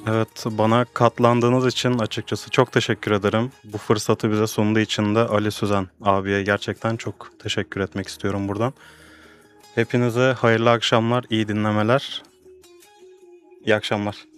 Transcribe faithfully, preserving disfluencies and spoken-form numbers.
Evet, bana katlandığınız için açıkçası çok teşekkür ederim. Bu fırsatı bize sunduğu için de Ali Süzen abiye gerçekten çok teşekkür etmek istiyorum buradan. Hepinize hayırlı akşamlar, iyi dinlemeler. İyi akşamlar.